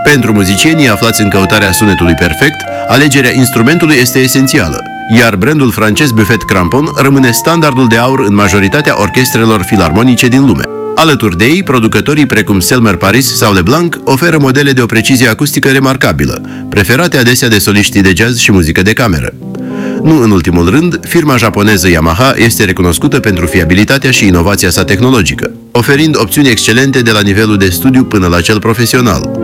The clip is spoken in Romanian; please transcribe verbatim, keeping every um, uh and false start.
Pentru muzicienii aflați în căutarea sunetului perfect, alegerea instrumentului este esențială, iar brandul francez Buffet Crampon rămâne standardul de aur în majoritatea orchestrelor filarmonice din lume. Alături de ei, producătorii precum Selmer Paris sau Leblanc oferă modele de o precizie acustică remarcabilă, preferate adesea de soliștii de jazz și muzică de cameră. Nu în ultimul rând, firma japoneză Yamaha este recunoscută pentru fiabilitatea și inovația sa tehnologică, oferind opțiuni excelente de la nivelul de studiu până la cel profesional.